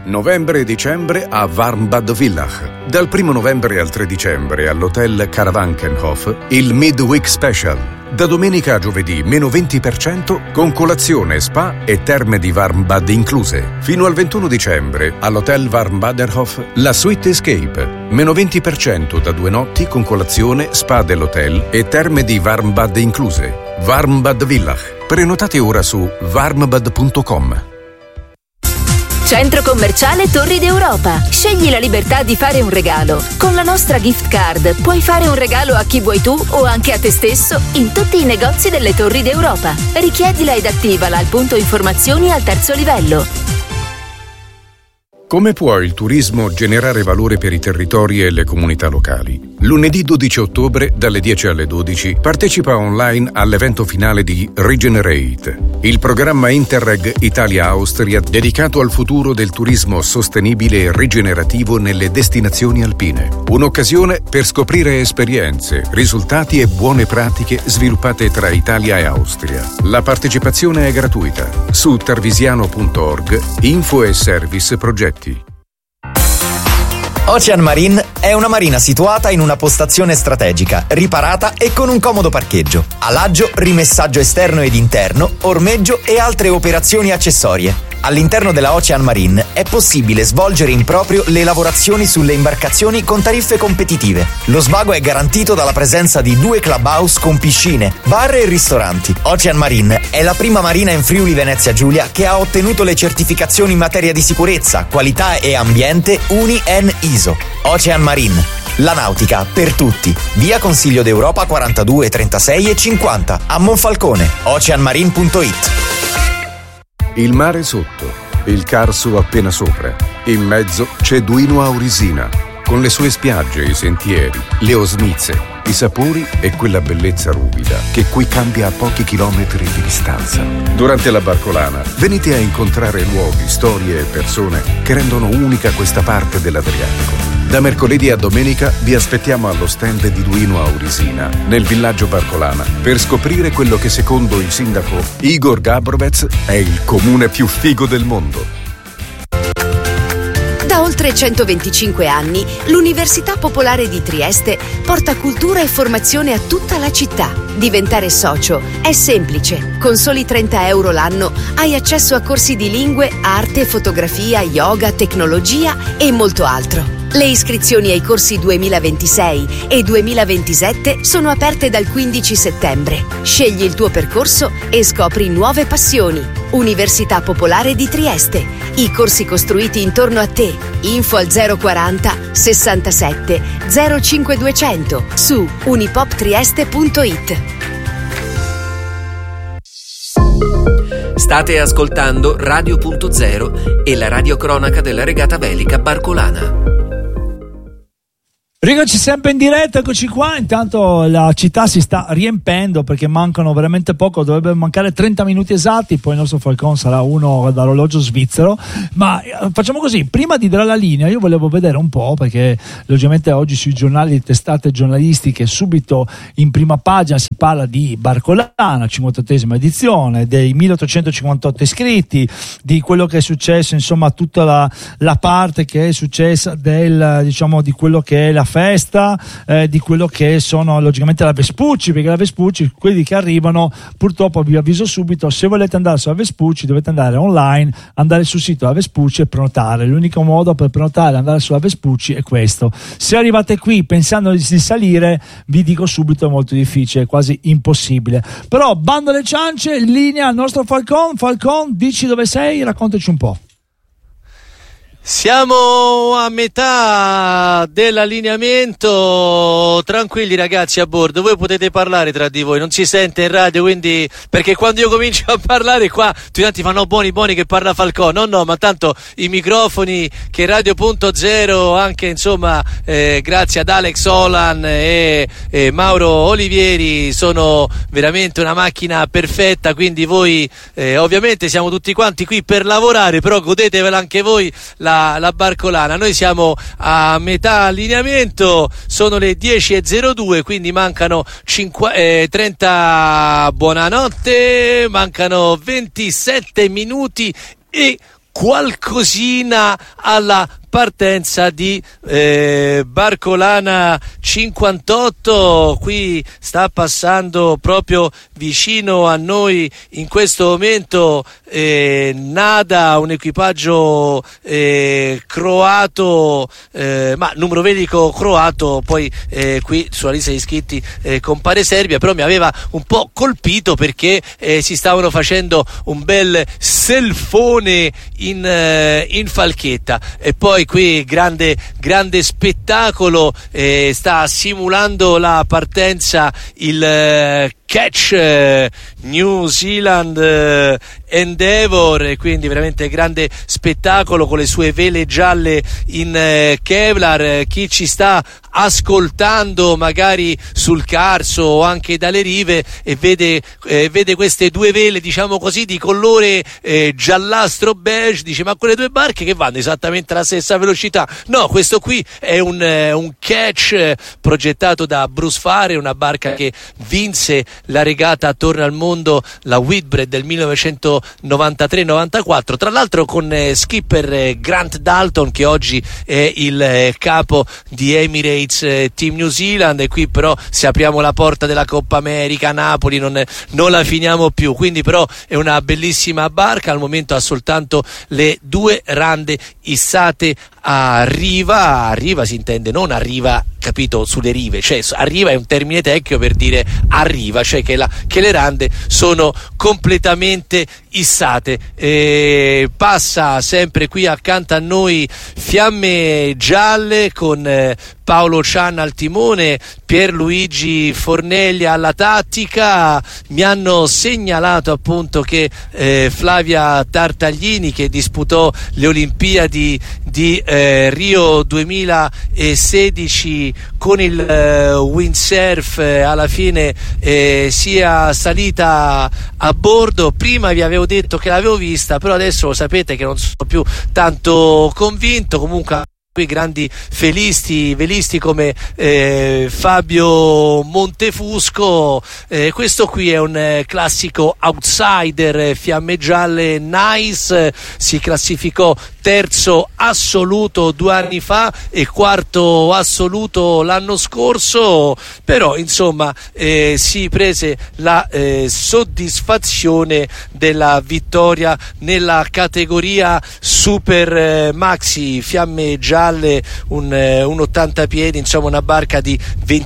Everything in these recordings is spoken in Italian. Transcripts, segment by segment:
Novembre e dicembre a Warmbad Villach. Dal 1 novembre al 3 dicembre all'hotel Karawankenhof il Midweek Special. Da domenica a giovedì meno 20% con colazione, spa e terme di Warmbad incluse. Fino al 21 dicembre all'hotel Warmbaderhof la Suite Escape. Meno 20% da 2 notti con colazione, spa dell'hotel e terme di Warmbad incluse. Warmbad Villach. Prenotate ora su warmbad.com. Centro commerciale Torri d'Europa. Scegli la libertà di fare un regalo. Con la nostra gift card puoi fare un regalo a chi vuoi tu o anche a te stesso in tutti i negozi delle Torri d'Europa. Richiedila ed attivala al punto informazioni al 3° livello. Come può il turismo generare valore per i territori e le comunità locali? Lunedì 12 ottobre, dalle 10 alle 12, partecipa online all'evento finale di Regenerate, il programma Interreg Italia-Austria dedicato al futuro del turismo sostenibile e rigenerativo nelle destinazioni alpine. Un'occasione per scoprire esperienze, risultati e buone pratiche sviluppate tra Italia e Austria. La partecipazione è gratuita. Su tarvisiano.org, info e service progetti. Ocean Marine è una marina situata in una postazione strategica, riparata e con un comodo parcheggio. Alaggio, rimessaggio esterno ed interno, ormeggio e altre operazioni accessorie. All'interno della Ocean Marine è possibile svolgere in proprio le lavorazioni sulle imbarcazioni con tariffe competitive. Lo svago è garantito dalla presenza di 2 clubhouse con piscine, bar e ristoranti. Ocean Marine è la prima marina in Friuli Venezia Giulia che ha ottenuto le certificazioni in materia di sicurezza, qualità e ambiente UNI-EN ISO. Ocean Marine, la nautica per tutti. Via Consiglio d'Europa 42, 36 e 50 a Monfalcone. oceanmarine.it. Il mare sotto, il Carso appena sopra. In mezzo c'è Duino Aurisina, con le sue spiagge, i sentieri, le osmize, i sapori e quella bellezza ruvida che qui cambia a pochi chilometri di distanza. Durante la barcolana venite a incontrare luoghi, storie e persone che rendono unica questa parte dell'Adriatico. Da mercoledì a domenica vi aspettiamo allo stand di Duino Aurisina, nel villaggio Barcolana, per scoprire quello che secondo il sindaco Igor Gabrovec è il comune più figo del mondo. Da oltre 125 anni, l'Università Popolare di Trieste porta cultura e formazione a tutta la città. Diventare socio è semplice. Con soli 30 euro l'anno hai accesso a corsi di lingue, arte, fotografia, yoga, tecnologia e molto altro. Le iscrizioni ai corsi 2026 e 2027 sono aperte dal 15 settembre. Scegli il tuo percorso e scopri nuove passioni. Università Popolare di Trieste. I corsi costruiti intorno a te. Info al 040 67 05200 su unipoptrieste.it. State ascoltando Radio.0 e la radiocronaca della regata velica Barcolana. Rieccoci sempre in diretta, eccoci qua. Intanto la città si sta riempendo perché mancano veramente poco, dovrebbero mancare 30 minuti esatti, poi il nostro Falcon sarà uno dall'orologio svizzero. Ma facciamo così, prima di dare la linea io volevo vedere un po', perché logicamente oggi sui giornali, testate giornalistiche, subito in prima pagina si parla di Barcolana, 58esima edizione, dei 1858 iscritti, di quello che è successo, insomma tutta la parte che è successa di quello che è la festa, di quello che sono logicamente la Vespucci, perché la Vespucci, quelli che arrivano, purtroppo vi avviso subito, se volete andare sulla Vespucci dovete andare online, andare sul sito della Vespucci e prenotare. L'unico modo per prenotare e andare sulla Vespucci è questo. Se arrivate qui pensando di salire, vi dico subito è molto difficile, quasi impossibile. Però bando alle ciance, in linea al nostro Falcon. Falcon, dici dove sei, raccontaci un po'. Siamo a metà dell'allineamento, tranquilli ragazzi a bordo, voi potete parlare tra di voi, non si sente in radio, quindi, perché quando io comincio a parlare qua tutti quanti fanno buoni che parla Falcone, no, ma tanto i microfoni che Radio.0, anche insomma grazie ad Alex Olan e Mauro Olivieri, sono veramente una macchina perfetta, quindi voi ovviamente siamo tutti quanti qui per lavorare, però godetevela anche voi la Barcolana. Noi siamo a metà allineamento, sono le 10:02, quindi mancano 30, buonanotte, mancano 27 minuti e qualcosina alla partenza di Barcolana 58. Qui sta passando proprio vicino a noi in questo momento Nada, un equipaggio croato, ma numero velico croato, poi qui sulla lista di iscritti compare Serbia, però mi aveva un po' colpito perché si stavano facendo un bel selfone in falchetta. E poi qui grande spettacolo, sta simulando la partenza il Catch New Zealand Endeavour, e quindi veramente grande spettacolo con le sue vele gialle in Kevlar. Chi ci sta ascoltando magari sul Carso o anche dalle rive e vede queste due vele, diciamo così, di colore giallastro beige, dice: ma quelle due barche che vanno esattamente alla stessa velocità? No, questo qui è un Catch progettato da Bruce Farrer, una barca che vinse la regata attorno al mondo, la Whitbread del 1993-94, tra l'altro con skipper Grant Dalton, che oggi è il capo di Emirates Team New Zealand. E qui però, se apriamo la porta della Coppa America, Napoli non la finiamo più. Quindi però è una bellissima barca, al momento ha soltanto le due rande issate a riva si intende non arriva, capito, sulle rive, cioè arriva è un termine tecnico per dire arriva, cioè che le rande sono completamente issate. Passa sempre qui accanto a noi Fiamme Gialle con Paolo Cian al timone, Pierluigi Fornelli alla tattica. Mi hanno segnalato appunto che Flavia Tartaglini, che disputò le Olimpiadi di Rio 2016 con il windsurf, alla fine sia salita a bordo. Prima vi avevo detto che l'avevo vista, però adesso lo sapete che non sono più tanto convinto. Comunque qui grandi velisti come Fabio Montefusco. Questo qui è un classico outsider, Fiamme Gialle Nice, si classificò terzo assoluto 2 anni fa e quarto assoluto l'anno scorso, però insomma si prese la soddisfazione della vittoria nella categoria super maxi. Fiamme Gialle un 80 piedi, insomma una barca di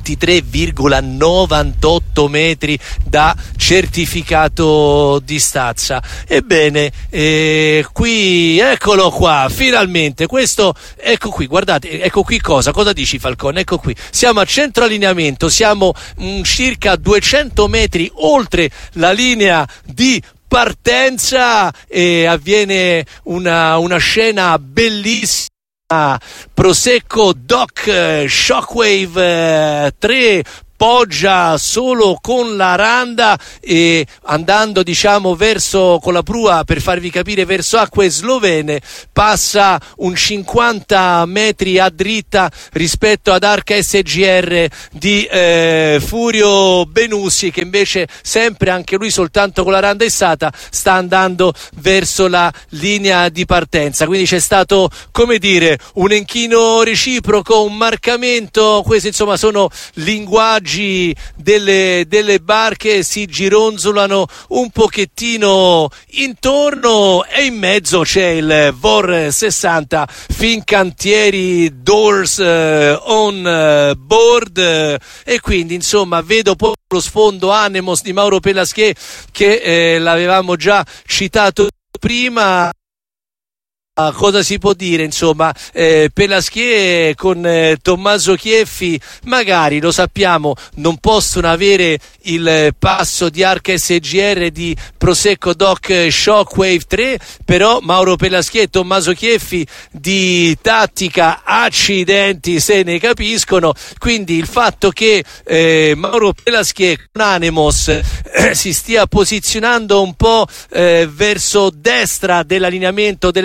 23,98 metri da certificato di stazza. Ebbene, qui eccolo qua, finalmente questo, ecco qui, guardate, ecco qui cosa dici Falcone? Ecco qui, siamo a centro allineamento, siamo circa 200 metri oltre la linea di partenza e avviene una scena bellissima. Prosecco Dock Shockwave 3 poggia solo con la randa e andando diciamo verso, con la prua per farvi capire, verso acque slovene, passa un 50 metri a dritta rispetto ad Arca SGR di Furio Benussi, che invece sempre anche lui soltanto con la randa issata sta andando verso la linea di partenza. Quindi c'è stato, come dire, un inchino reciproco, un marcamento. Questi insomma sono linguaggi delle barche, si gironzolano un pochettino intorno e in mezzo c'è il VOR 60 Fincantieri Doors on board, e quindi insomma vedo poi lo sfondo Anemos di Mauro Pelasquier che l'avevamo già citato prima. Cosa si può dire, insomma, Pelasquier con Tommaso Chieffi magari, lo sappiamo, non possono avere il passo di Arca SGR di Prosecco Dock Shockwave 3, però Mauro Pelasquier e Tommaso Chieffi di tattica accidenti se ne capiscono. Quindi il fatto che Mauro Pelasquier con Anemos si stia posizionando un po' verso destra dell'allineamento della linea di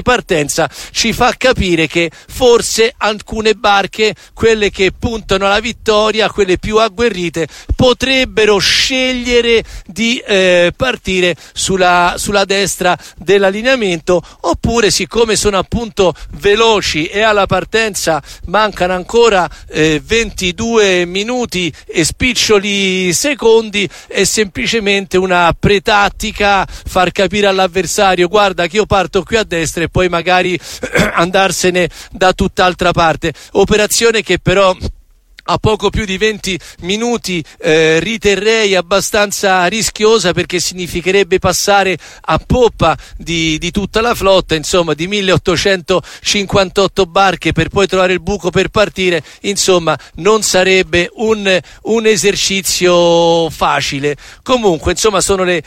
di partenza ci fa capire che forse alcune barche, quelle che puntano alla vittoria, quelle più agguerrite, potrebbero scegliere di partire sulla destra dell'allineamento, oppure siccome sono appunto veloci e alla partenza mancano ancora 22 minuti e spiccioli secondi, è semplicemente una pretattica, far capire all'avversario guarda che io parto qui a destra e poi magari andarsene da tutt'altra parte, operazione che però a poco più di 20 minuti riterrei abbastanza rischiosa, perché significherebbe passare a poppa di tutta la flotta, insomma di 1858 barche, per poi trovare il buco per partire. Insomma non sarebbe un esercizio facile. Comunque insomma sono le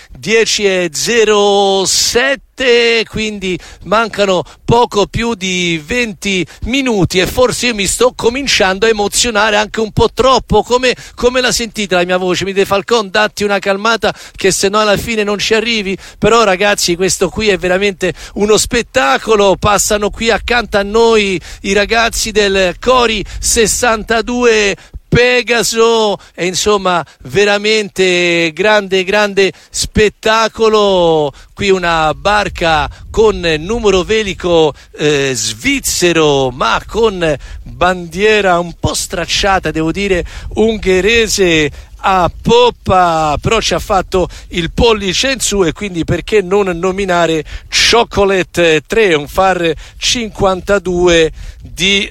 10:07, quindi mancano poco più di 20 minuti e forse io mi sto cominciando a emozionare anche un po' troppo. Come la sentite la mia voce? Mi dite Falcon, datti una calmata che se no alla fine non ci arrivi. Però ragazzi, questo qui è veramente uno spettacolo. Passano qui accanto a noi i ragazzi del Cori 62 Pegaso, e insomma veramente grande spettacolo. Qui una barca con numero velico svizzero, ma con bandiera un po' stracciata, devo dire ungherese, a poppa, però ci ha fatto il pollice in su, e quindi perché non nominare Chocolate Triumphar 52 di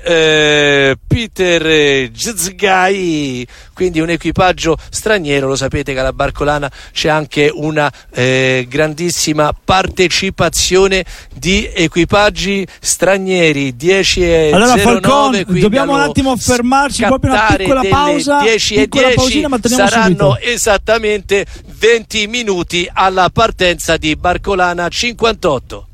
Peter Gzgai, quindi un equipaggio straniero. Lo sapete che alla Barcolana c'è anche una grandissima partecipazione di equipaggi stranieri. 10:09. Allora Falcon, dobbiamo un attimo fermarci, proprio una piccola pausa, 10:10 saranno esattamente 20 minuti alla partenza di Barcolana 58.